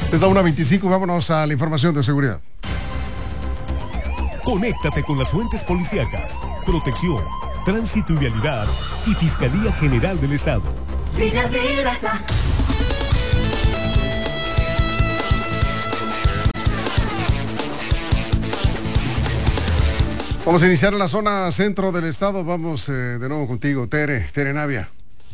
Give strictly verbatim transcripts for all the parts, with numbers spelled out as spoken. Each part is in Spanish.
Es la una veinticinco, vámonos a la información de seguridad. Conéctate con las fuentes policíacas, protección, tránsito y vialidad y Fiscalía General del Estado. Línea directa. Vamos a iniciar en la zona centro del estado. Vamos eh, de nuevo contigo, Tere, Tere Navia.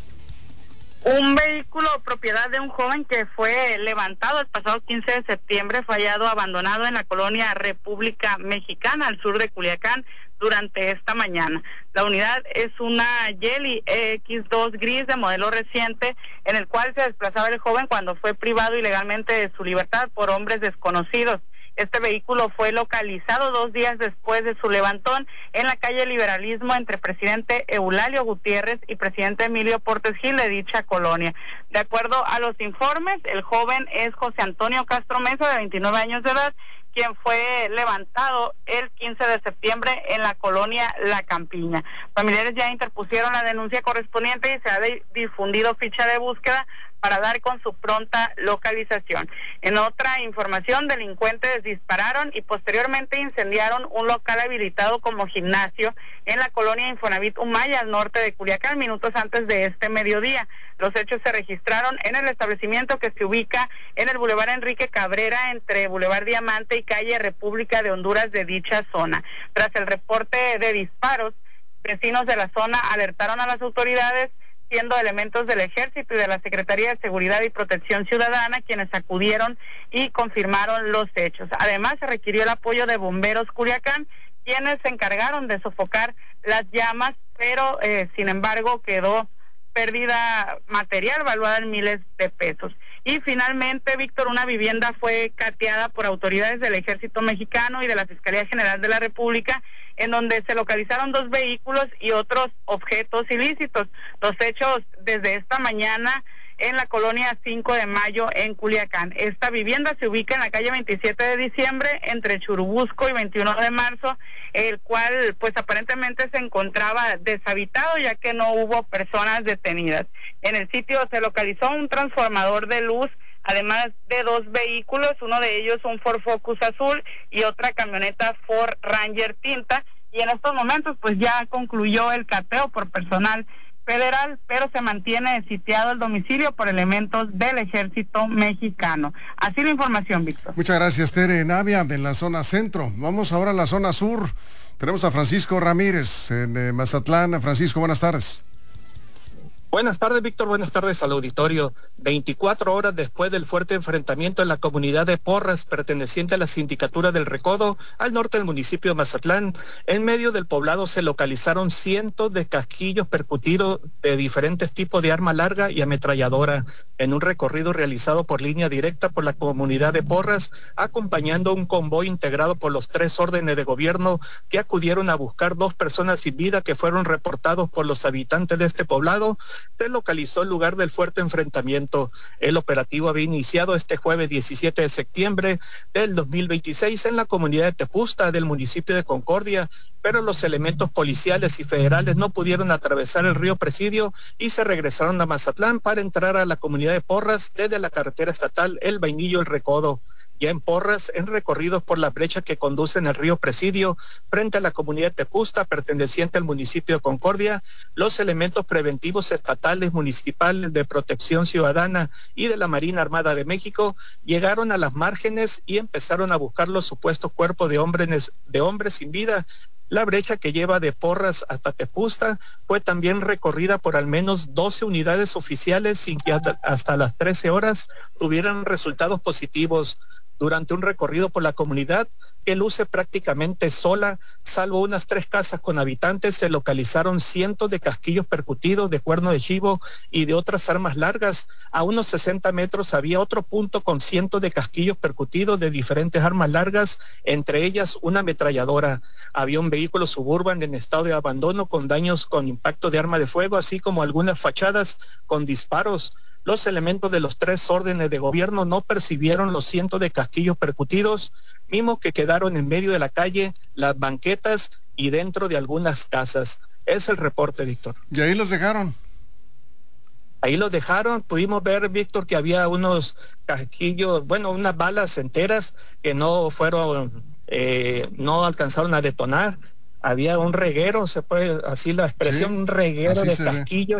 Un vehículo propiedad de un joven que fue levantado el pasado quince de septiembre fue hallado abandonado en la colonia República Mexicana, al sur de Culiacán, durante esta mañana. La unidad es una Yeli equis dos gris de modelo reciente, en el cual se desplazaba el joven cuando fue privado ilegalmente de su libertad por hombres desconocidos. Este vehículo fue localizado dos días después de su levantón en la calle Liberalismo entre Presidente Eulalio Gutiérrez y Presidente Emilio Portes Gil de dicha colonia. De acuerdo a los informes, el joven es José Antonio Castro Mesa, de veintinueve años de edad, quien fue levantado el quince de septiembre en la colonia La Campiña. Familiares ya interpusieron la denuncia correspondiente y se ha difundido ficha de búsqueda para dar con su pronta localización. En otra información, delincuentes dispararon y posteriormente incendiaron un local habilitado como gimnasio en la colonia Infonavit Humaya, al norte de Culiacán, minutos antes de este mediodía. Los hechos se registraron en el establecimiento que se ubica en el Boulevard Enrique Cabrera, entre Boulevard Diamante y calle República de Honduras de dicha zona. Tras el reporte de disparos, vecinos de la zona alertaron a las autoridades, siendo elementos del Ejército y de la Secretaría de Seguridad y Protección Ciudadana quienes acudieron y confirmaron los hechos. Además, se requirió el apoyo de Bomberos Culiacán, quienes se encargaron de sofocar las llamas, pero eh, sin embargo quedó pérdida material valuada en miles de pesos. Y finalmente, Víctor, una vivienda fue cateada por autoridades del Ejército Mexicano y de la Fiscalía General de la República, en donde se localizaron dos vehículos y otros objetos ilícitos. Los hechos desde esta mañana en la colonia cinco de mayo en Culiacán. Esta vivienda se ubica en la calle veintisiete de diciembre entre Churubusco y veintiuno de marzo, el cual pues aparentemente se encontraba deshabitado ya que no hubo personas detenidas. En el sitio se localizó un transformador de luz, además de dos vehículos, uno de ellos un Ford Focus azul y otra camioneta Ford Ranger tinta, y en estos momentos pues ya concluyó el cateo por personal federal, pero se mantiene sitiado el domicilio por elementos del Ejército Mexicano. Así la información, Víctor. Muchas gracias, Tere Navia, de la zona centro. Vamos ahora a la zona sur. Tenemos a Francisco Ramírez en eh, Mazatlán. Francisco, buenas tardes. Buenas tardes, Víctor. Buenas tardes al auditorio. veinticuatro horas después del fuerte enfrentamiento en la comunidad de Porras, perteneciente a la Sindicatura del Recodo, al norte del municipio de Mazatlán, en medio del poblado se localizaron cientos de casquillos percutidos de diferentes tipos de arma larga y ametralladora, en un recorrido realizado por línea directa por la comunidad de Porras, acompañando un convoy integrado por los tres órdenes de gobierno que acudieron a buscar dos personas sin vida que fueron reportados por los habitantes de este poblado. Se localizó el lugar del fuerte enfrentamiento. El operativo había iniciado este jueves diecisiete de septiembre del dos mil veintiséis en la comunidad de Tepusta del municipio de Concordia, pero los elementos policiales y federales no pudieron atravesar el río Presidio y se regresaron a Mazatlán para entrar a la comunidad de Porras desde la carretera estatal El Vainillo-El Recodo. Ya en Porras, en recorridos por la brecha que conducen al río Presidio, frente a la comunidad de Tepusta, perteneciente al municipio de Concordia, los elementos preventivos estatales, municipales, de protección ciudadana y de la Marina Armada de México llegaron a las márgenes y empezaron a buscar los supuestos cuerpos de hombres, de hombres sin vida. La brecha que lleva de Porras hasta Tepusta fue también recorrida por al menos doce unidades oficiales sin que hasta las trece horas tuvieran resultados positivos. Durante un recorrido por la comunidad que luce prácticamente sola, salvo unas tres casas con habitantes, se localizaron cientos de casquillos percutidos de cuerno de chivo y de otras armas largas. A unos sesenta metros había otro punto con cientos de casquillos percutidos de diferentes armas largas, entre ellas una ametralladora. Había un vehículo Suburban en estado de abandono con daños con impacto de arma de fuego, así como algunas fachadas con disparos. Los elementos de los tres órdenes de gobierno no percibieron los cientos de casquillos percutidos, mismos que quedaron en medio de la calle, las banquetas y dentro de algunas casas. Es el reporte, Víctor. ¿Y ahí los dejaron? Ahí los dejaron, pudimos ver, Víctor, que había unos casquillos, bueno, unas balas enteras que no fueron, eh, no alcanzaron a detonar. Había un reguero, se puede, así la expresión, sí, un reguero de casquillos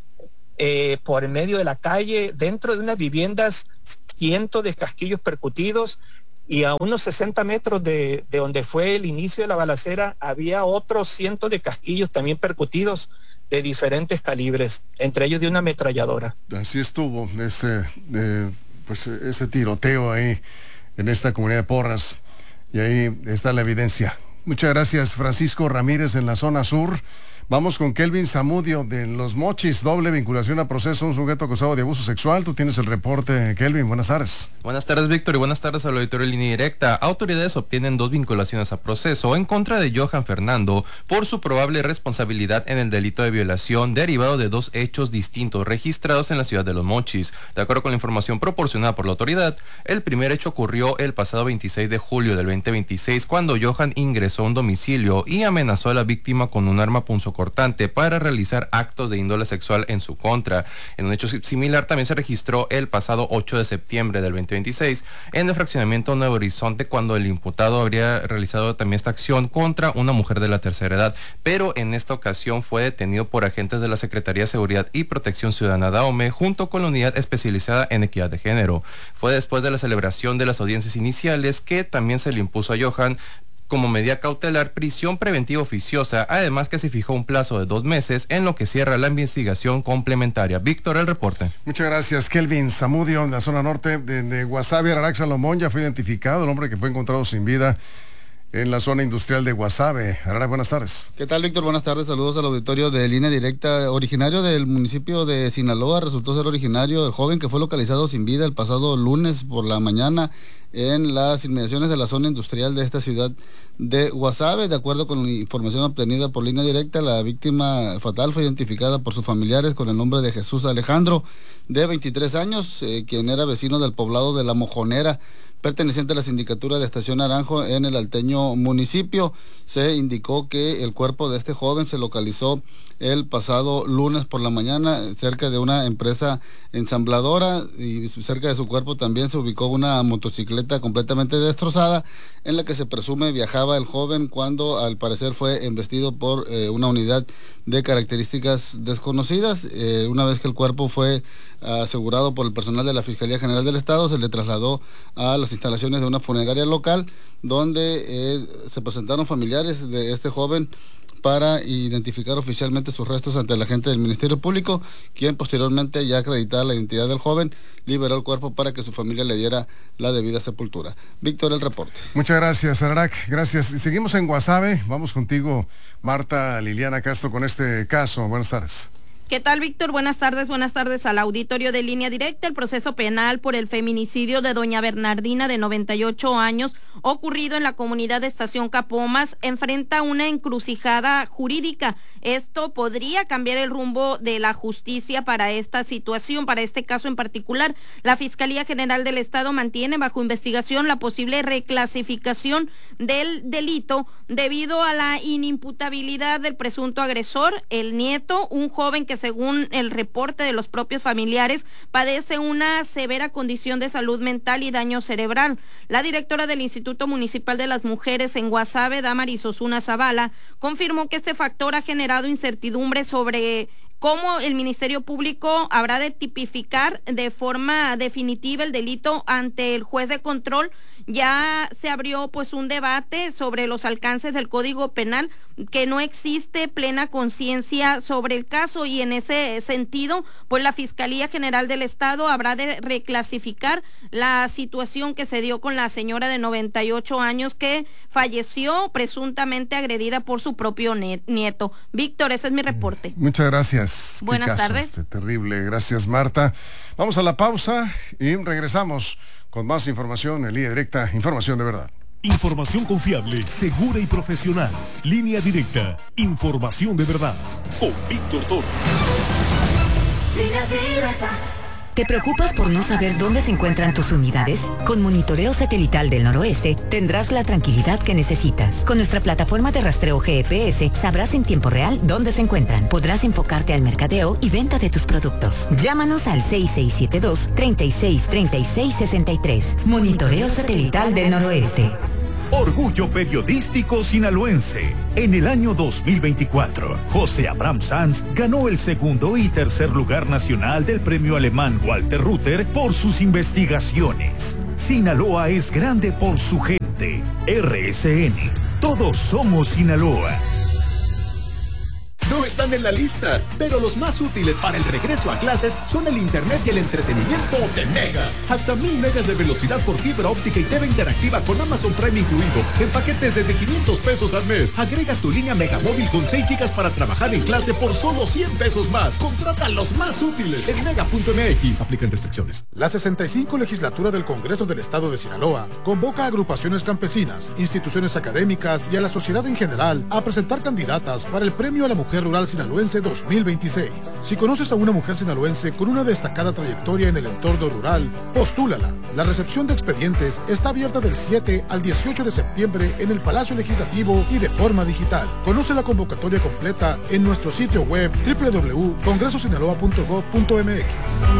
eh, por en medio de la calle, dentro de unas viviendas, cientos de casquillos percutidos, y a unos sesenta metros de, de donde fue el inicio de la balacera, había otros cientos de casquillos también percutidos de diferentes calibres, entre ellos de una ametralladora. Así estuvo ese, eh, pues ese tiroteo ahí en esta comunidad de Porras, y ahí está la evidencia. Muchas gracias, Francisco Ramírez, en la zona sur. Vamos con Kelvin Zamudio de Los Mochis, doble vinculación a proceso, un sujeto acusado de abuso sexual. Tú tienes el reporte, Kelvin, buenas tardes. Buenas tardes, Víctor, y buenas tardes al auditorio de Línea Directa. Autoridades obtienen dos vinculaciones a proceso en contra de Johan Fernando por su probable responsabilidad en el delito de violación derivado de dos hechos distintos registrados en la ciudad de Los Mochis. De acuerdo con la información proporcionada por la autoridad, el primer hecho ocurrió el pasado veintiséis de julio del veinte veintiséis, cuando Johan ingresó a un domicilio y amenazó a la víctima con un arma punzocortante para realizar actos de índole sexual en su contra. En un hecho similar también se registró el pasado ocho de septiembre del veinte veintiséis en el fraccionamiento Nuevo Horizonte, cuando el imputado habría realizado también esta acción contra una mujer de la tercera edad, pero en esta ocasión fue detenido por agentes de la Secretaría de Seguridad y Protección Ciudadana DAOME junto con la Unidad Especializada en Equidad de Género. Fue después de la celebración de las audiencias iniciales que también se le impuso a Johan como medida cautelar prisión preventiva oficiosa, además que se fijó un plazo de dos meses en lo que cierra la investigación complementaria. Víctor, el reporte. Muchas gracias, Kelvin Zamudio, en la zona norte de, de Guasave, Ararac, Salomón. Ya fue identificado el hombre que fue encontrado sin vida en la zona industrial de Guasave. Ararac, buenas tardes. ¿Qué tal, Víctor? Buenas tardes, saludos al auditorio de Línea Directa. Originario del municipio de Sinaloa, resultó ser originario el joven que fue localizado sin vida el pasado lunes por la mañana en las inmediaciones de la zona industrial de esta ciudad de Guasave. De acuerdo con la información obtenida por Línea Directa, la víctima fatal fue identificada por sus familiares con el nombre de Jesús Alejandro, de veintitrés años, eh, quien era vecino del poblado de La Mojonera, perteneciente a la sindicatura de Estación Naranjo en el alteño municipio. Se indicó que el cuerpo de este joven se localizó el pasado lunes por la mañana cerca de una empresa ensambladora, y cerca de su cuerpo también se ubicó una motocicleta completamente destrozada en la que se presume viajaba el joven cuando al parecer fue embestido por eh, una unidad de características desconocidas. Eh, una vez que el cuerpo fue asegurado por el personal de la Fiscalía General del Estado, se le trasladó a las instalaciones de una funeraria local donde eh, se presentaron familiares de este joven para identificar oficialmente sus restos ante el agente del Ministerio Público, quien posteriormente, ya acreditada la identidad del joven, liberó el cuerpo para que su familia le diera la debida sepultura. Víctor, el reporte. Muchas gracias, Ararac. Gracias. Seguimos en Guasave. Vamos contigo, Marta Liliana Castro, con este caso. Buenas tardes. ¿Qué tal, Víctor? Buenas tardes, buenas tardes al auditorio de Línea Directa. El proceso penal por el feminicidio de doña Bernardina, de noventa y ocho años, ocurrido en la comunidad de Estación Capomas, enfrenta una encrucijada jurídica. Esto podría cambiar el rumbo de la justicia para esta situación, para este caso en particular. La Fiscalía General del Estado mantiene bajo investigación la posible reclasificación del delito debido a la inimputabilidad del presunto agresor, el nieto, un joven que según el reporte de los propios familiares padece una severa condición de salud mental y daño cerebral. La directora del Instituto Municipal de las Mujeres en Guasave, Damaris Osuna Zavala, confirmó que este factor ha generado incertidumbre sobre cómo el Ministerio Público habrá de tipificar de forma definitiva el delito ante el juez de control. Ya se abrió pues un debate sobre los alcances del Código Penal, que no existe plena conciencia sobre el caso, y en ese sentido pues la Fiscalía General del Estado habrá de reclasificar la situación que se dio con la señora de noventa y ocho años que falleció presuntamente agredida por su propio nieto. Víctor, ese es mi reporte. Muchas gracias. Buenas Qué caso tardes. Este terrible. Gracias, Marta. Vamos a la pausa y regresamos con más información en Línea Directa, información de verdad. Información confiable, segura y profesional. Línea Directa, información de verdad. Con Víctor Toro. Línea Directa. ¿Te preocupas por no saber dónde se encuentran tus unidades? Con Monitoreo Satelital del Noroeste tendrás la tranquilidad que necesitas. Con nuestra plataforma de rastreo G P S sabrás en tiempo real dónde se encuentran. Podrás enfocarte al mercadeo y venta de tus productos. Llámanos al seis seis siete dos, tres seis tres seis seis tres. Monitoreo Satelital del Noroeste. Orgullo periodístico sinaloense. En el año dos mil veinticuatro, José Abraham Sanz ganó el segundo y tercer lugar nacional del premio alemán Walter Rütter por sus investigaciones. Sinaloa es grande por su gente. R S N. Todos somos Sinaloa. No están en la lista, pero los más útiles para el regreso a clases son el internet y el entretenimiento de Mega. Hasta mil megas de velocidad por fibra óptica y T V interactiva con Amazon Prime incluido, en paquetes desde quinientos pesos al mes. Agrega tu línea Megamóvil con seis gigas para trabajar en clase por solo cien pesos más. Contrata los más útiles en mega punto m x. Aplican restricciones. La sesenta y cinco legislatura del Congreso del Estado de Sinaloa convoca a agrupaciones campesinas, instituciones académicas y a la sociedad en general a presentar candidatas para el Premio a la Mujer Rural Sinaloense dos mil veintiséis. Si conoces a una mujer sinaloense con una destacada trayectoria en el entorno rural, postúlala. La recepción de expedientes está abierta del siete al dieciocho de septiembre en el Palacio Legislativo y de forma digital. Conoce la convocatoria completa en nuestro sitio web doble u doble u doble u punto congreso sinaloa punto gov punto m x.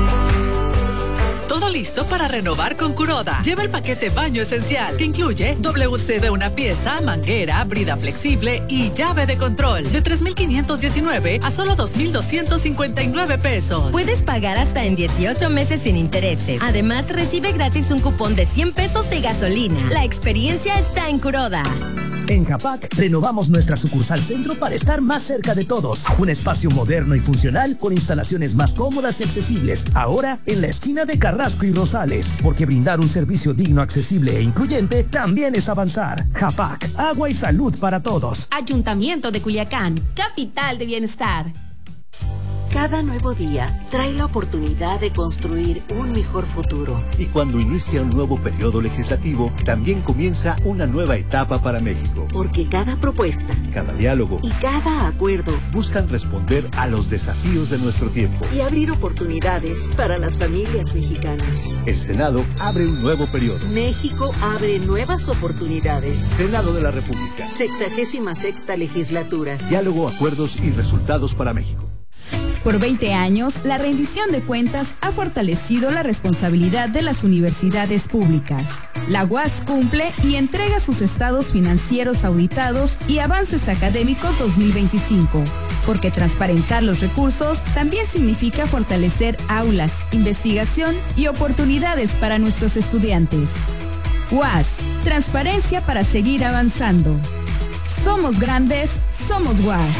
Todo listo para renovar con Kuroda. Lleva el paquete baño esencial, que incluye W C de una pieza, manguera, brida flexible y llave de control. De tres mil quinientos diecinueve a solo dos mil doscientos cincuenta y nueve pesos. Puedes pagar hasta en dieciocho meses sin intereses. Además, recibe gratis un cupón de cien pesos de gasolina. La experiencia está en Kuroda. En Japac, renovamos nuestra sucursal centro para estar más cerca de todos. Un espacio moderno y funcional con instalaciones más cómodas y accesibles. Ahora, en la esquina de Carrasco y Rosales. Porque brindar un servicio digno, accesible e incluyente también es avanzar. Japac, agua y salud para todos. Ayuntamiento de Culiacán, capital de bienestar. Cada nuevo día trae la oportunidad de construir un mejor futuro. Y cuando inicia un nuevo periodo legislativo, también comienza una nueva etapa para México. Porque cada propuesta, cada diálogo y cada acuerdo buscan responder a los desafíos de nuestro tiempo y abrir oportunidades para las familias mexicanas. El Senado abre un nuevo periodo. México abre nuevas oportunidades. Senado de la República. Sexagésima sexta legislatura. Diálogo, acuerdos y resultados para México. Por veinte años, la rendición de cuentas ha fortalecido la responsabilidad de las universidades públicas. La U A S cumple y entrega sus estados financieros auditados y avances académicos dos mil veinticinco, porque transparentar los recursos también significa fortalecer aulas, investigación y oportunidades para nuestros estudiantes. U A S, transparencia para seguir avanzando. Somos grandes, somos U A S.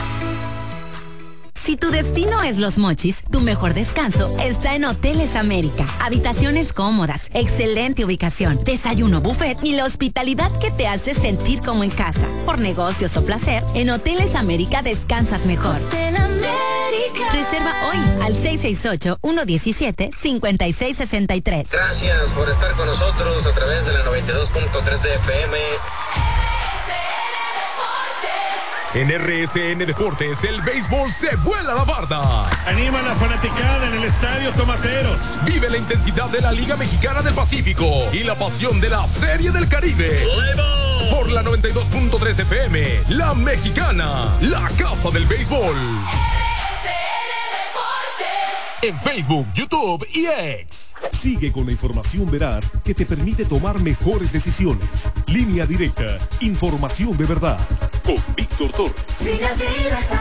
Si tu destino es Los Mochis, tu mejor descanso está en Hoteles América. Habitaciones cómodas, excelente ubicación, desayuno buffet y la hospitalidad que te hace sentir como en casa. Por negocios o placer, en Hoteles América descansas mejor. Hotel América. Reserva hoy al seis seis ocho, uno uno siete, cinco seis seis tres. Gracias por estar con nosotros a través de la noventa y dos punto tres de F M. En R S N Deportes, el béisbol se vuela la barda. Anima la fanaticada en el Estadio Tomateros. Vive la intensidad de la Liga Mexicana del Pacífico y la pasión de la Serie del Caribe. ¡Luego! Por la noventa y dos punto tres F M, La Mexicana, la casa del béisbol. R S N Deportes. En Facebook, YouTube y X. Sigue con la información veraz que te permite tomar mejores decisiones. Línea Directa, información de verdad. Con Víctor Torres. Línea Directa.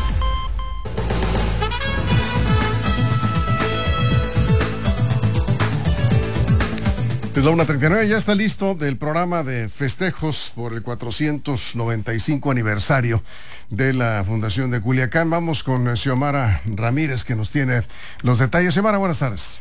Es la una treinta y nueve, ya está listo del programa de festejos por el cuatrocientos noventa y cinco aniversario de la Fundación de Culiacán. Vamos con Xiomara Ramírez, que nos tiene los detalles. Xiomara, buenas tardes.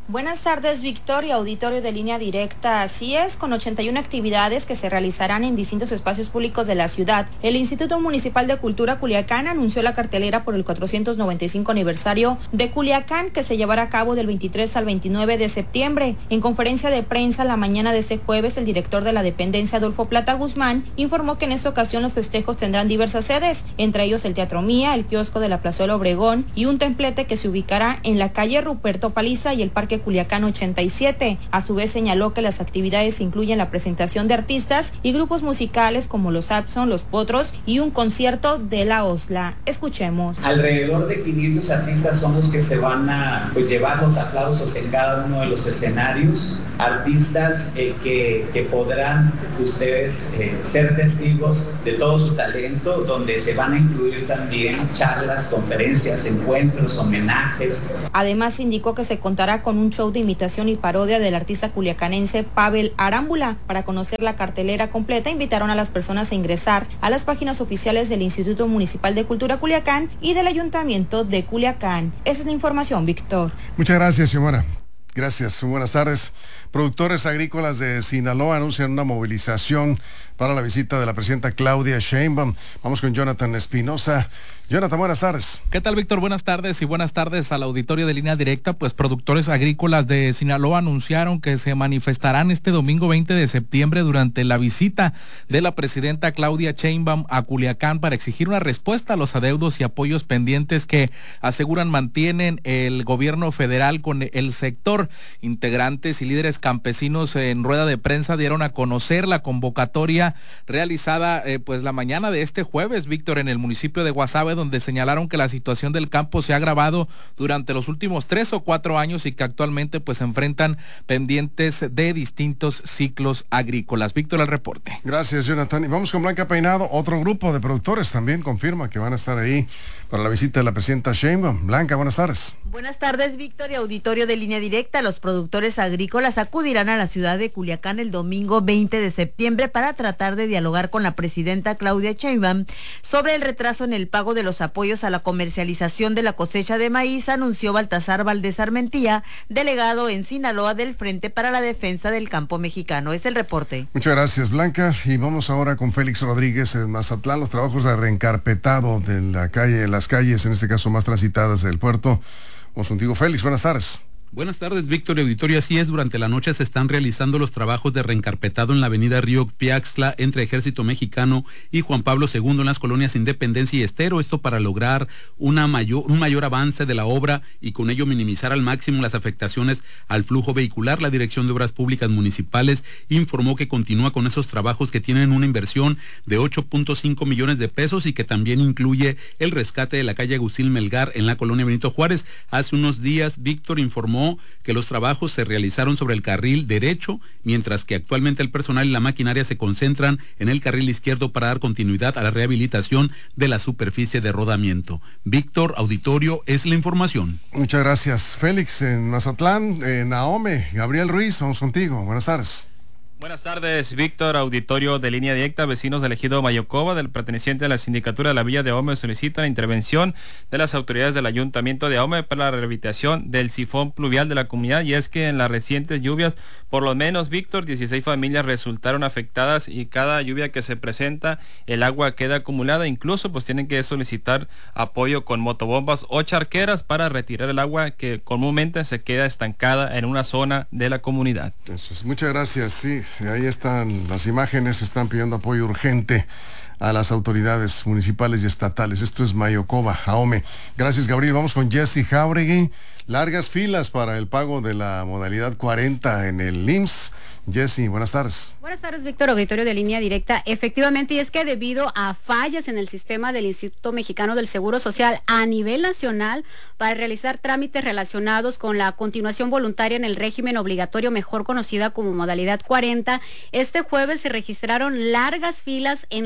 Buenas tardes, Victoria, auditorio de Línea Directa. Así es, con ochenta y una actividades que se realizarán en distintos espacios públicos de la ciudad, el Instituto Municipal de Cultura Culiacán anunció la cartelera por el cuatrocientos noventa y cinco aniversario de Culiacán, que se llevará a cabo del veintitrés al veintinueve de septiembre. En conferencia de prensa la mañana de este jueves, el director de la dependencia, Adolfo Plata Guzmán, informó que en esta ocasión los festejos tendrán diversas sedes, entre ellos el Teatro Mía, el kiosco de la Plazuela Obregón y un templete que se ubicará en la calle Ruperto Paliza y el Parque Culiacán ochenta y siete. A su vez señaló que las actividades incluyen la presentación de artistas y grupos musicales como los Abson, los Potros y un concierto de la Osla. Escuchemos. Alrededor de quinientos artistas son los que se van a pues, llevar los aplausos en cada uno de los escenarios. Artistas eh, que, que podrán ustedes eh, ser testigos de todo su talento, donde se van a incluir también charlas, conferencias, encuentros, homenajes. Además indicó que se contará con un show de imitación y parodia del artista culiacanense Pavel Arámbula. Para conocer la cartelera completa, invitaron a las personas a ingresar a las páginas oficiales del Instituto Municipal de Cultura Culiacán y del Ayuntamiento de Culiacán. Esa es la información, Víctor. Muchas gracias, Xiomara. Gracias, muy buenas tardes. Productores agrícolas de Sinaloa anuncian una movilización para la visita de la presidenta Claudia Sheinbaum. Vamos con Jonathan Espinosa. Jonathan, buenas tardes. ¿Qué tal, Víctor? Buenas tardes y buenas tardes al auditorio de Línea Directa. Pues productores agrícolas de Sinaloa anunciaron que se manifestarán este domingo veinte de septiembre durante la visita de la presidenta Claudia Sheinbaum a Culiacán para exigir una respuesta a los adeudos y apoyos pendientes que aseguran mantienen el gobierno federal con el sector. Integrantes y líderes campesinos en rueda de prensa dieron a conocer la convocatoria realizada eh, pues la mañana de este jueves, Víctor, en el municipio de Guasave, donde señalaron que la situación del campo se ha agravado durante los últimos tres o cuatro años y que actualmente pues se enfrentan pendientes de distintos ciclos agrícolas. Víctor, el reporte. Gracias, Jonathan. Y vamos con Blanca Peinado. Otro grupo de productores también confirma que van a estar ahí para la visita de la presidenta Sheinbaum. Blanca, buenas tardes. Buenas tardes, Víctor, y auditorio de Línea Directa. Los productores agrícolas acudirán a la ciudad de Culiacán el domingo veinte de septiembre para tratar de dialogar con la presidenta Claudia Sheinbaum sobre el retraso en el pago de los apoyos a la comercialización de la cosecha de maíz, anunció Baltasar Valdés Armentía, delegado en Sinaloa del Frente para la Defensa del Campo Mexicano. Es el reporte. Muchas gracias, Blanca. Y vamos ahora con Félix Rodríguez en Mazatlán. Los trabajos de reencarpetado de la calle, las calles, en este caso más transitadas del puerto. Vamos contigo, Félix. Buenas tardes. Buenas tardes, Víctor y auditorio. Así es, durante la noche se están realizando los trabajos de reencarpetado en la avenida Río Piaxtla entre Ejército Mexicano y Juan Pablo segundo en las colonias Independencia y Estero. Esto para lograr una mayor, un mayor avance de la obra y con ello minimizar al máximo las afectaciones al flujo vehicular. La Dirección de Obras Públicas Municipales informó que continúa con esos trabajos que tienen una inversión de ocho punto cinco millones de pesos y que también incluye el rescate de la calle Agustín Melgar en la colonia Benito Juárez. Hace unos días, Víctor informó que los trabajos se realizaron sobre el carril derecho, mientras que actualmente el personal y la maquinaria se concentran en el carril izquierdo para dar continuidad a la rehabilitación de la superficie de rodamiento. Víctor, auditorio, es la información. Muchas gracias, Félix. En Mazatlán, eh, Naome, Gabriel Ruiz, vamos contigo. Buenas tardes. Buenas tardes, Víctor, auditorio de Línea Directa. Vecinos del ejido Mayocoba, del perteneciente a la sindicatura de la Villa de Ahome, solicitan la intervención de las autoridades del ayuntamiento de Ahome para la rehabilitación del sifón pluvial de la comunidad. Y es que en las recientes lluvias, por lo menos, Víctor, dieciséis familias resultaron afectadas y cada lluvia que se presenta, el agua queda acumulada. Incluso pues tienen que solicitar apoyo con motobombas o charqueras para retirar el agua que comúnmente se queda estancada en una zona de la comunidad. Eso es, muchas gracias, sí. Ahí están las imágenes, están pidiendo apoyo urgente a las autoridades municipales y estatales. Esto es Mayocoba, Ahome. Gracias, Gabriel. Vamos con Jesse Jauregui. Largas filas para el pago de la modalidad cuarenta en el I M S S. Jessy, buenas tardes. Buenas tardes, Víctor, auditorio de Línea Directa. Efectivamente, y es que debido a fallas en el sistema del Instituto Mexicano del Seguro Social a nivel nacional para realizar trámites relacionados con la continuación voluntaria en el régimen obligatorio, mejor conocida como modalidad cuarenta, este jueves se registraron largas filas en las diferentes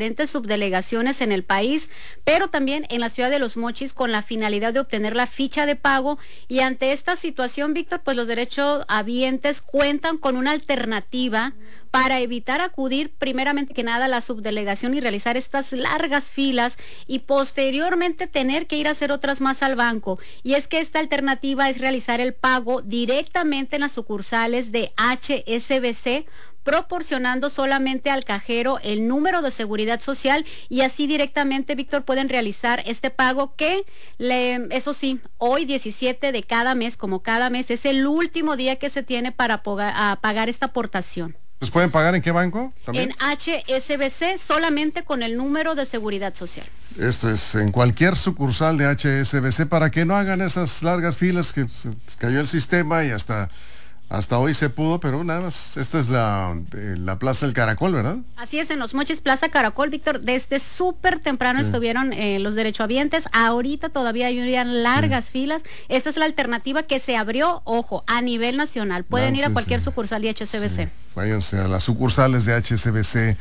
diferentes subdelegaciones en el país, pero también en la ciudad de Los Mochis con la finalidad de obtener la ficha de pago. Y ante esta situación, Víctor, pues los derechohabientes cuentan con una alternativa para evitar acudir primeramente que nada a la subdelegación y realizar estas largas filas y posteriormente tener que ir a hacer otras más al banco. Y es que esta alternativa es realizar el pago directamente en las sucursales de H S B C, proporcionando solamente al cajero el número de seguridad social y así directamente, Víctor, pueden realizar este pago que, le, eso sí, hoy diecisiete de cada mes, como cada mes, es el último día que se tiene para poga, a pagar esta aportación. ¿Los pueden pagar en qué banco? ¿También? En H S B C, solamente con el número de seguridad social. Esto es en cualquier sucursal de H S B C para que no hagan esas largas filas que se cayó el sistema y hasta... Hasta hoy se pudo, pero nada más. Esta es la, eh, la Plaza del Caracol, ¿verdad? Así es, en Los Mochis, Plaza Caracol, Víctor. Desde súper temprano sí. estuvieron eh, los derechohabientes. Ahorita todavía hay largas sí. filas. Esta es la alternativa que se abrió, ojo, a nivel nacional. Pueden ah, ir sí, a cualquier sí. sucursal de H S B C. Sí. Váyanse a las sucursales de H S B C.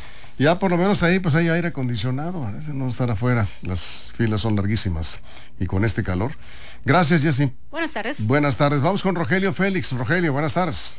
Ya por lo menos ahí pues hay aire acondicionado. No estar afuera. Las filas son larguísimas. Y con este calor. Gracias, Jessy. Buenas tardes. Buenas tardes. Vamos con Rogelio Félix. Rogelio, buenas tardes.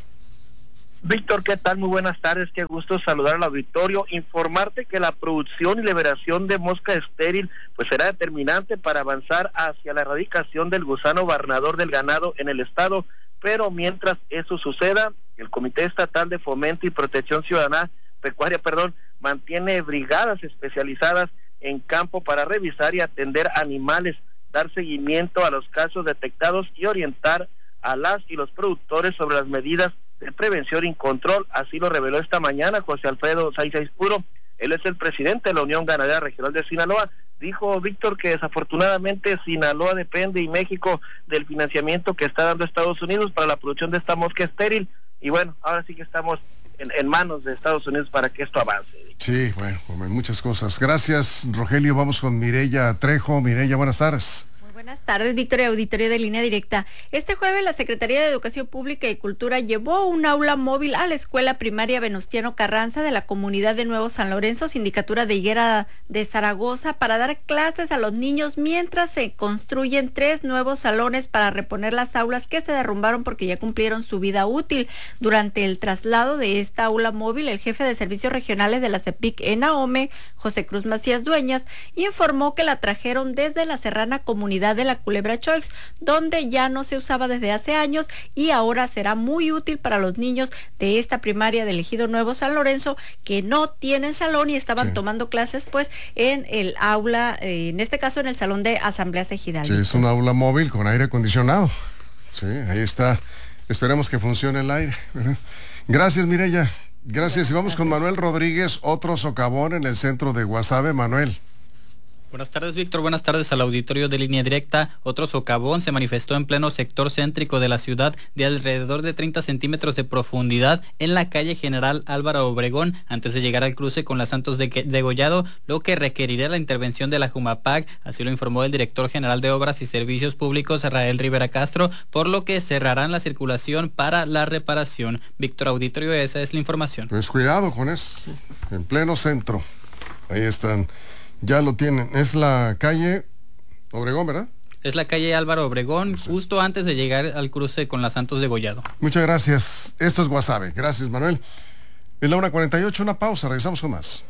Víctor, ¿qué tal? Muy buenas tardes. Qué gusto saludar al auditorio. Informarte que la producción y liberación de mosca estéril pues será determinante para avanzar hacia la erradicación del gusano barnador del ganado en el estado. Pero mientras eso suceda, el Comité Estatal de Fomento y Protección Ciudadana, Pecuaria, perdón, mantiene brigadas especializadas en campo para revisar y atender animales, dar seguimiento a los casos detectados y orientar a las y los productores sobre las medidas de prevención y control. Así lo reveló esta mañana José Alfredo Sáiz Puro. Él es el presidente de la Unión Ganadera Regional de Sinaloa. Dijo Víctor que desafortunadamente Sinaloa depende y México del financiamiento que está dando Estados Unidos para la producción de esta mosca estéril. Y bueno, ahora sí que estamos en, en manos de Estados Unidos para que esto avance. Sí, bueno, muchas cosas. Gracias, Rogelio. Vamos con Mireya Trejo. Mireya, buenas tardes. Buenas tardes, Víctor y auditorio de Línea Directa. Este jueves la Secretaría de Educación Pública y Cultura llevó un aula móvil a la Escuela Primaria Venustiano Carranza de la comunidad de Nuevo San Lorenzo, sindicatura de Higuera de Zaragoza, para dar clases a los niños mientras se construyen tres nuevos salones para reponer las aulas que se derrumbaron porque ya cumplieron su vida útil. Durante el traslado de esta aula móvil, el jefe de servicios regionales de la CEPIC en Ahome, José Cruz Macías Dueñas, informó que la trajeron desde la serrana comunidad de la Culebra Choix, donde ya no se usaba desde hace años y ahora será muy útil para los niños de esta primaria del Ejido Nuevo San Lorenzo que no tienen salón y estaban sí. tomando clases pues en el aula, eh, en este caso en el salón de asambleas ejidales. Sí, es un aula móvil con aire acondicionado. Sí, ahí está. Esperemos que funcione el aire. Gracias, Mireya. Gracias. Y vamos con Manuel Rodríguez, otro socavón en el centro de Guasave. Manuel. Buenas tardes, Víctor. Buenas tardes al auditorio de Línea Directa. Otro socavón se manifestó en pleno sector céntrico de la ciudad de alrededor de treinta centímetros de profundidad en la calle General Álvaro Obregón antes de llegar al cruce con la Santos de Degollado, lo que requerirá la intervención de la Jumapac. Así lo informó el director general de Obras y Servicios Públicos, Rael Rivera Castro, por lo que cerrarán la circulación para la reparación. Víctor, auditorio, esa es la información. Pues cuidado con eso, sí. En pleno centro. Ahí están. Ya lo tienen, es la calle Obregón, ¿verdad? Es la calle Álvaro Obregón, justo antes de llegar al cruce con la Santos Degollado. Muchas gracias, esto es Guasave. Gracias, Manuel. Es la una cuarenta y ocho, una pausa, regresamos con más.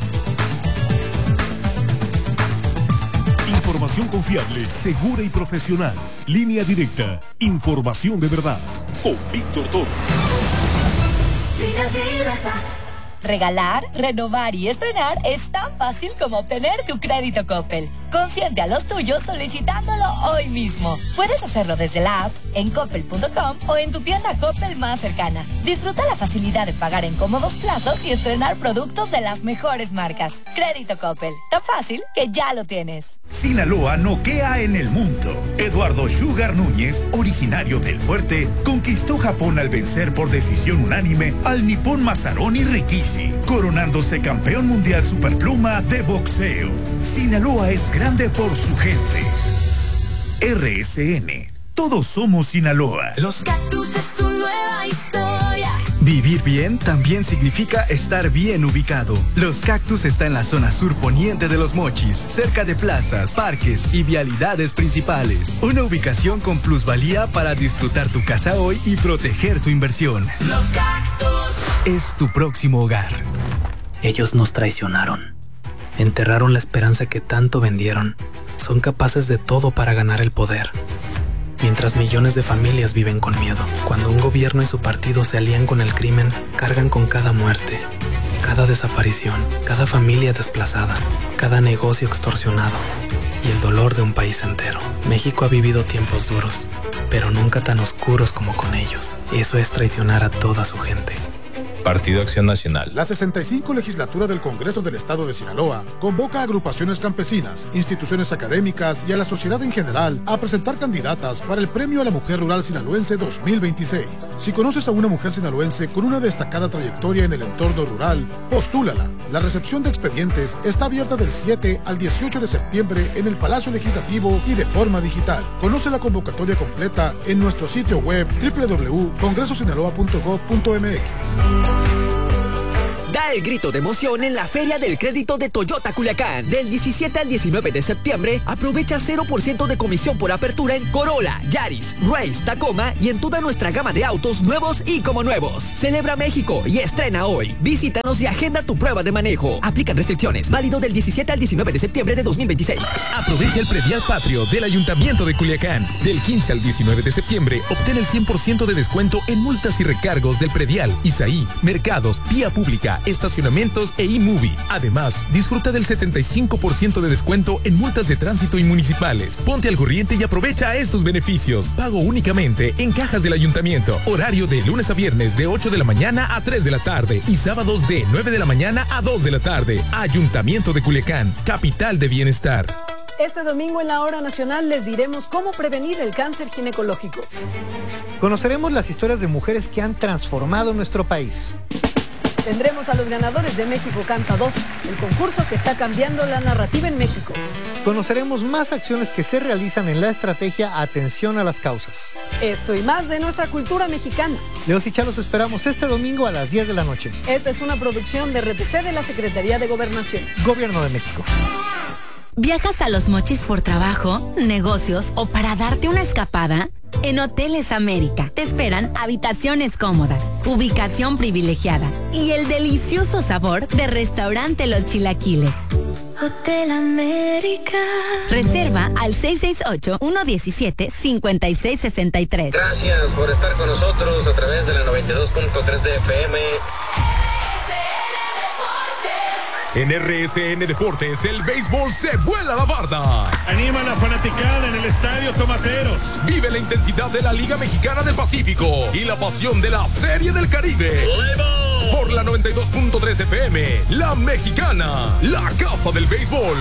Información confiable, segura y profesional. Línea Directa, información de verdad. Con Víctor Toro. Línea Directa. Regalar, renovar y estrenar es tan fácil como obtener tu crédito Coppel. Consiente a los tuyos solicitándolo hoy mismo. Puedes hacerlo desde la app, en coppel punto com o en tu tienda Coppel más cercana. Disfruta la facilidad de pagar en cómodos plazos y estrenar productos de las mejores marcas. Crédito Coppel, tan fácil que ya lo tienes. Sinaloa noquea en el mundo. Eduardo Sugar Núñez, originario del Fuerte, conquistó Japón al vencer por decisión unánime al nipón Masaroni Rikishi, coronándose campeón mundial superpluma de boxeo. Sinaloa es grande por su gente. R S N, todos somos Sinaloa. Los Cactus es tu nueva historia. Vivir bien también significa estar bien ubicado. Los Cactus está en la zona sur poniente de Los Mochis, cerca de plazas, parques y vialidades principales. Una ubicación con plusvalía para disfrutar tu casa hoy y proteger tu inversión. Los Cactus es tu próximo hogar. Ellos nos traicionaron. Enterraron la esperanza que tanto vendieron. Son capaces de todo para ganar el poder. Mientras millones de familias viven con miedo, cuando un gobierno y su partido se alían con el crimen, cargan con cada muerte, cada desaparición, cada familia desplazada, cada negocio extorsionado y el dolor de un país entero. México ha vivido tiempos duros, pero nunca tan oscuros como con ellos. Eso es traicionar a toda su gente. Partido Acción Nacional. La sesenta y cinco legislatura del Congreso del Estado de Sinaloa convoca a agrupaciones campesinas, instituciones académicas y a la sociedad en general a presentar candidatas para el Premio a la Mujer Rural Sinaloense dos mil veintiséis. Si conoces a una mujer sinaloense con una destacada trayectoria en el entorno rural, postúlala. La recepción de expedientes está abierta del siete al dieciocho de septiembre en el Palacio Legislativo y de forma digital. Conoce la convocatoria completa en nuestro sitio web doble u doble u doble u punto congreso sinaloa punto gob punto eme equis. Da el grito de emoción en la Feria del Crédito de Toyota Culiacán. Del diecisiete al diecinueve de septiembre, aprovecha cero por ciento de comisión por apertura en Corolla, Yaris, Race, Tacoma y en toda nuestra gama de autos nuevos y como nuevos. Celebra México y estrena hoy. Visítanos y agenda tu prueba de manejo. Aplican restricciones. Válido del diecisiete al diecinueve de septiembre de dos mil veintiséis. Aprovecha el predial patrio del Ayuntamiento de Culiacán. Del quince al diecinueve de septiembre, obtén el cien por ciento de descuento en multas y recargos del predial, Isaí, mercados, vía pública, estacionamientos e e-movie. Además, disfruta del setenta y cinco por ciento de descuento en multas de tránsito y municipales. Ponte al corriente y aprovecha estos beneficios. Pago únicamente en cajas del ayuntamiento. Horario de lunes a viernes de ocho de la mañana a tres de la tarde y sábados de nueve de la mañana a dos de la tarde. Ayuntamiento de Culiacán, capital de bienestar. Este domingo en la Hora Nacional les diremos cómo prevenir el cáncer ginecológico. Conoceremos las historias de mujeres que han transformado nuestro país. Tendremos a los ganadores de México Canta dos, el concurso que está cambiando la narrativa en México. Conoceremos más acciones que se realizan en la estrategia Atención a las Causas. Esto y más de nuestra cultura mexicana. Leos y Chalos esperamos este domingo a las diez de la noche. Esta es una producción de R T C de la Secretaría de Gobernación. Gobierno de México. ¿Viajas a Los Mochis por trabajo, negocios o para darte una escapada? En Hoteles América te esperan habitaciones cómodas, ubicación privilegiada y el delicioso sabor de Restaurante Los Chilaquiles. Hotel América. Reserva al seis seis ocho, uno uno siete, cinco seis seis tres. Gracias por estar con nosotros a través de la noventa y dos punto tres de F M. En R S N Deportes, el béisbol se vuela la barda. Anima a la fanaticada en el Estadio Tomateros. Vive la intensidad de la Liga Mexicana del Pacífico y la pasión de la Serie del Caribe. Por la noventa y dos punto tres F M, La Mexicana, la casa del béisbol.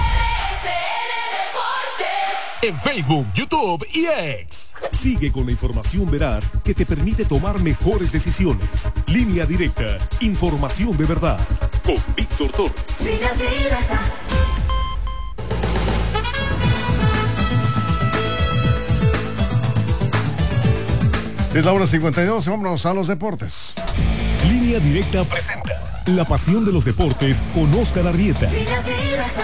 En Facebook, YouTube y X. Sigue con la información veraz que te permite tomar mejores decisiones. Línea Directa, información de verdad. Con Víctor Torres. Línea Directa. Es la hora cincuenta y dos, vámonos a los deportes. Línea Directa presenta la pasión de los deportes con Óscar Arrieta. Línea Directa.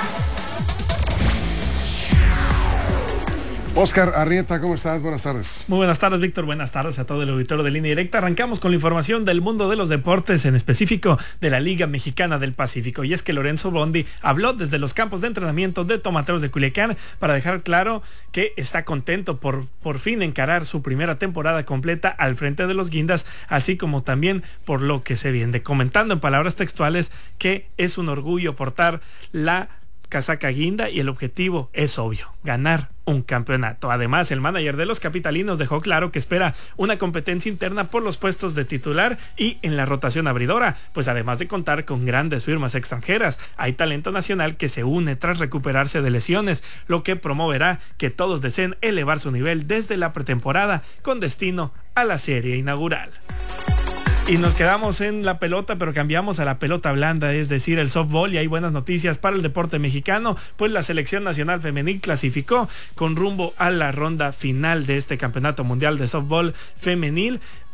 Óscar Arrieta, ¿cómo estás? Buenas tardes. Muy buenas tardes, Víctor. Buenas tardes a todo el auditorio de Línea Directa. Arrancamos con la información del mundo de los deportes, en específico de la Liga Mexicana del Pacífico. Y es que Lorenzo Bondi habló desde los campos de entrenamiento de Tomateros de Culiacán para dejar claro que está contento por, por fin encarar su primera temporada completa al frente de los Guindas, así como también por lo que se viene. Comentando en palabras textuales que es un orgullo portar la casaca guinda y el objetivo es obvio, ganar un campeonato. Además, el manager de los capitalinos dejó claro que espera una competencia interna por los puestos de titular y en la rotación abridora, pues además de contar con grandes firmas extranjeras, hay talento nacional que se une tras recuperarse de lesiones, lo que promoverá que todos deseen elevar su nivel desde la pretemporada con destino a la serie inaugural. Y nos quedamos en la pelota, pero cambiamos a la pelota blanda, es decir, el softball, y hay buenas noticias para el deporte mexicano, pues la selección nacional femenil clasificó con rumbo a la ronda final de este campeonato mundial de softball femenil.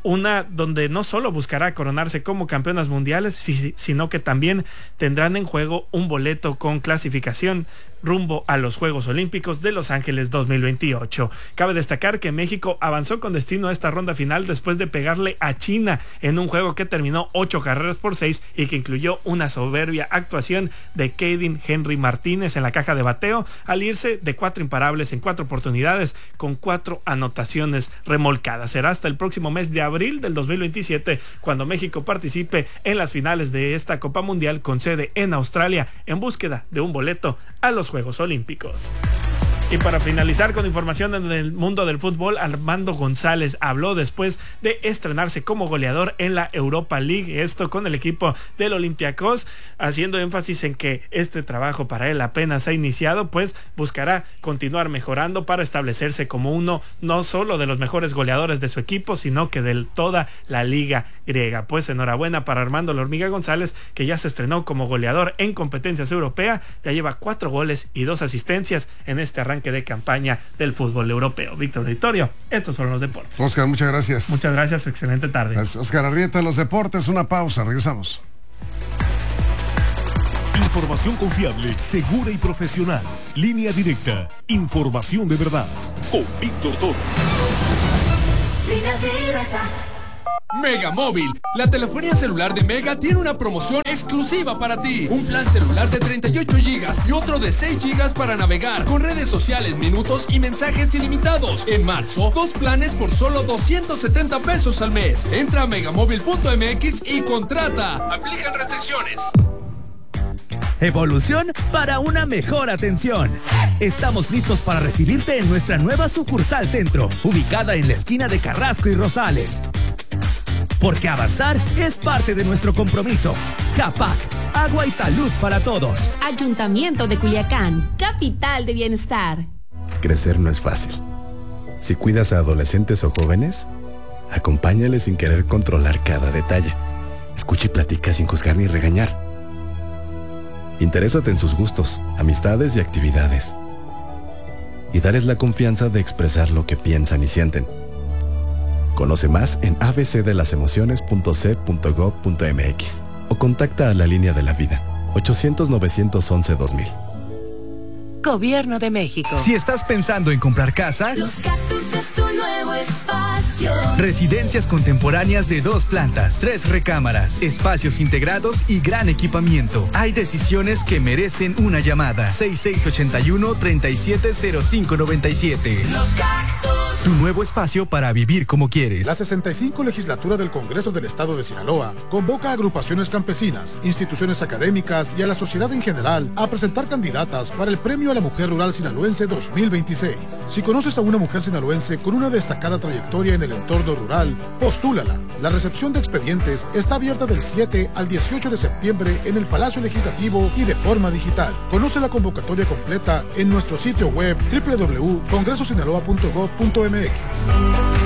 una donde no solo buscará coronarse como campeonas mundiales, sino que también tendrán en juego un boleto con clasificación rumbo a los Juegos Olímpicos de Los Ángeles dos mil veintiocho. Cabe destacar que México avanzó con destino a esta ronda final después de pegarle a China en un juego que terminó ocho carreras por seis y que incluyó una soberbia actuación de Kaden Henry Martínez en la caja de bateo al irse de cuatro imparables en cuatro oportunidades con cuatro anotaciones remolcadas. Será hasta el próximo mes de abril del dos mil veintisiete cuando México participe en las finales de esta Copa Mundial con sede en Australia en búsqueda de un boleto a los Juegos Olímpicos. Y para finalizar con información en el mundo del fútbol, Armando González habló después de estrenarse como goleador en la Europa League, esto con el equipo del Olympiacos, haciendo énfasis en que este trabajo para él apenas ha iniciado, pues buscará continuar mejorando para establecerse como uno no solo de los mejores goleadores de su equipo, sino que de toda la liga griega. Pues enhorabuena para Armando La Hormiga González, que ya se estrenó como goleador en competencias europeas, ya lleva cuatro goles y dos asistencias en este arranque de campaña del fútbol europeo. Víctor Auditorio, estos fueron los deportes. Oscar, muchas gracias. Muchas gracias, excelente tarde. Gracias, Oscar Arrieta, los deportes, una pausa, regresamos. Información confiable, segura y profesional. Línea Directa, información de verdad. Con Víctor Toro. Línea Directa. Mega Móvil, la telefonía celular de Mega tiene una promoción exclusiva para ti. Un plan celular de treinta y ocho gigas y otro de seis gigas para navegar con redes sociales, minutos y mensajes ilimitados. En marzo, dos planes por solo doscientos setenta pesos al mes. Entra a megamóvil punto m x y contrata. Aplican restricciones. Evolución para una mejor atención. Estamos listos para recibirte en nuestra nueva sucursal centro, ubicada en la esquina de Carrasco y Rosales. Porque avanzar es parte de nuestro compromiso. CAPAC, agua y salud para todos. Ayuntamiento de Culiacán, capital de bienestar. Crecer no es fácil. Si cuidas a adolescentes o jóvenes, acompáñales sin querer controlar cada detalle. Escucha y platica sin juzgar ni regañar. Interésate en sus gustos, amistades y actividades. Y darles la confianza de expresar lo que piensan y sienten. Conoce más en a b c de las emociones punto c punto gob punto m x o contacta a la línea de la vida ochocientos, novecientos once, dos mil. Gobierno de México. Si estás pensando en comprar casa, Los Cactus es tu nuevo espacio. Residencias contemporáneas de dos plantas, tres recámaras, espacios integrados y gran equipamiento. Hay decisiones que merecen una llamada. seis seis ocho uno, tres siete cero cinco nueve siete. Los Cactus. Tu nuevo espacio para vivir como quieres. La sesenta y cinco Legislatura del Congreso del Estado de Sinaloa convoca a agrupaciones campesinas, instituciones académicas y a la sociedad en general a presentar candidatas para el Premio a la Mujer Rural Sinaloense dos mil veintiséis. Si conoces a una mujer sinaloense con una destacada trayectoria en el entorno rural, postúlala. La recepción de expedientes está abierta del siete al dieciocho de septiembre en el Palacio Legislativo y de forma digital. Conoce la convocatoria completa en nuestro sitio web doble u doble u doble u punto congreso sinaloa punto gob punto m x.